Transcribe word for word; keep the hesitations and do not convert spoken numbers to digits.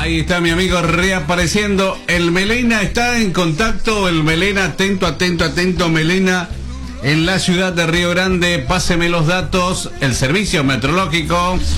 Ahí está mi amigo reapareciendo. El Melena está en contacto. El Melena, atento, atento, atento, Melena. En la ciudad de Río Grande, páseme los datos. El servicio meteorológico.